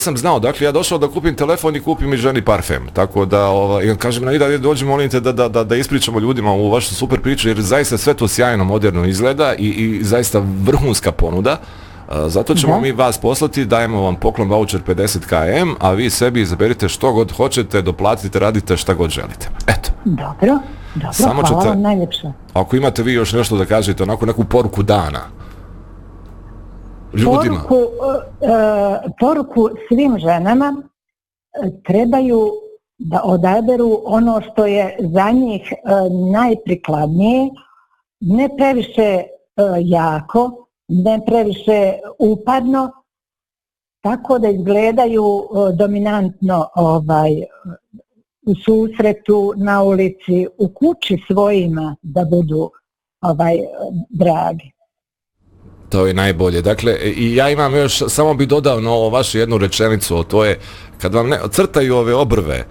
sam znao, dakle ja došao da kupim telefon i kupim i ženi parfem, tako da i on kaže mi da dođi molim te da ispričamo ljudima ovu vašu super priču, jer zaista sve to sjajno moderno izgleda i zaista vrhunska ponuda. Zato ćemo mi vas poslati, dajemo vam poklon voucher 50 km, a vi sebi izaberite što god hoćete, doplatite, radite šta god želite. Eto. Dobro, samo hvala vam najljepše. Ako imate vi još nešto da kažete, onako neku poruku dana ljudima. Poruku svim ženama, trebaju da odaberu ono što je za njih najprikladnije, ne previše jako, ne previše upadno, tako da izgledaju dominantno u susretu, na ulici, u kući svojima da budu dragi. To je najbolje. Dakle, i ja imam još, samo bi dodao na ovo vašu jednu rečenicu, a to je, kad vam crtaju ove obrve,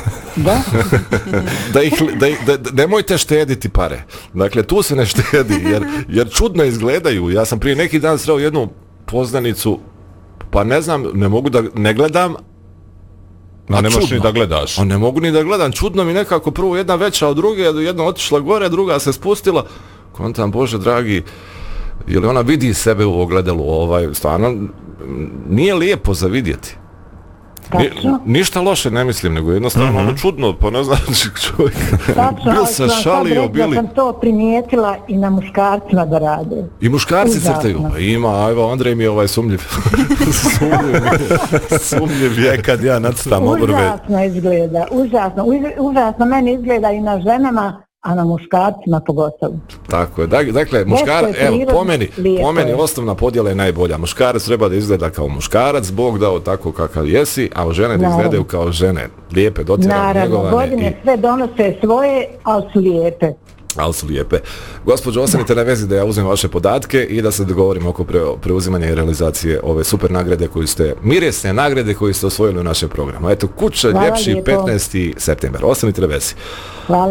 nemojte štediti pare. Dakle, tu se ne štedi, jer čudno izgledaju. Ja sam prije neki dan sreo jednu poznanicu, pa ne znam, ne mogu da ne gledam, a ne možeš ni da gledaš. A ne mogu ni da gledam, čudno mi nekako, prvo jedna veća od druge, jedna otišla gore, druga se spustila, kontam, Bože dragi, je li ona vidi sebe u ogledalu, stvarno, nije lijepo za vidjeti. Ništa loše ne mislim, nego jednostavno ono čudno, pa ne znam, čovjek bil se šalio, bili... Ja sam to primijetila i na muškarcima da rade. I muškarci crtaju? Pa ima, evo, Andrej mi je sumnjiv. Sumnjiv je kad ja nacrtam obrve. Užasno izgleda, užasno meni izgleda i na ženama, a na muškarcima pogotovo. Tako je. Dakle, po meni osnovna podjela je najbolja. Muškarac treba da izgleda kao muškarac, Bog dao tako kakav jesi, a žene da izgledaju kao žene. Lijepe, dotirane, njegovane. Naravno, godine sve donose svoje, ali su lijepe. Gospođo, ostanite na vezi da ja uzmem vaše podatke i da se dogovorimo oko preuzimanja i realizacije ove super nagrade miresne nagrade koju ste osvojili u našem programu. Eto, kuća ljepši 15. september. Ostanite na vezi. Hvala.